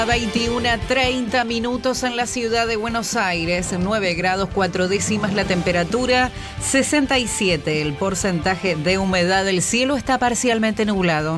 21:30 minutos en la ciudad de Buenos Aires, 9 grados 4 décimas la temperatura, 67 el porcentaje de humedad, el cielo está parcialmente nublado.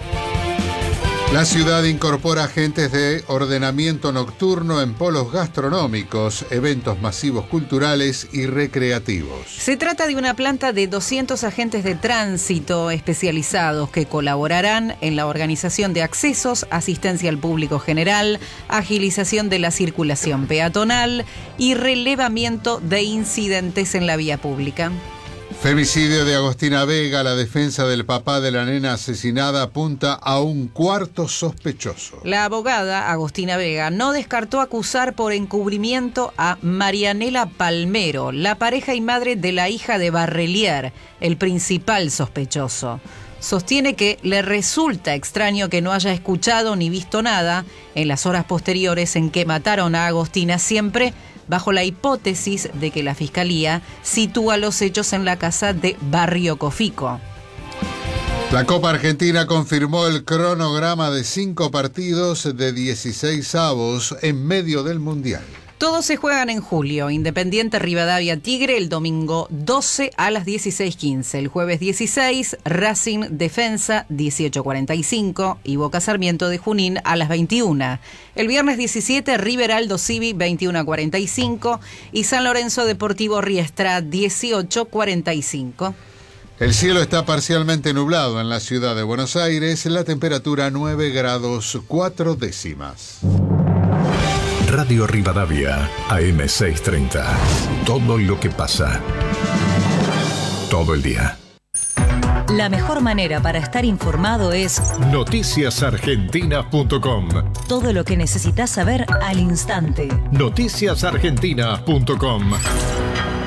La ciudad incorpora agentes de ordenamiento nocturno en polos gastronómicos, eventos masivos culturales y recreativos. Se trata de una planta de 200 agentes de tránsito especializados que colaborarán en la organización de accesos, asistencia al público general, agilización de la circulación peatonal y relevamiento de incidentes en la vía pública. Femicidio de Agostina Vega. La defensa del papá de la nena asesinada apunta a un cuarto sospechoso. La abogada Agostina Vega no descartó acusar por encubrimiento a Marianela Palmero, la pareja y madre de la hija de Barrelier, el principal sospechoso. Sostiene que le resulta extraño que no haya escuchado ni visto nada en las horas posteriores en que mataron a Agostina, siempre bajo la hipótesis de que la Fiscalía sitúa los hechos en la casa de Barrio Cofico. La Copa Argentina confirmó el cronograma de 5 partidos de 16 avos en medio del Mundial. Todos se juegan en julio. Independiente Rivadavia Tigre el domingo 12 a las 16:15. El jueves 16, Racing Defensa 18:45 y Boca Sarmiento de Junín a las 21. El viernes 17, River Aldo Civi 21:45 y San Lorenzo Deportivo Riestra 18:45. El cielo está parcialmente nublado en la ciudad de Buenos Aires. La temperatura 9 grados 4 décimas. Radio Rivadavia, AM 630. Todo lo que pasa. Todo el día. La mejor manera para estar informado es noticiasargentina.com. Todo lo que necesitas saber al instante. Noticiasargentina.com.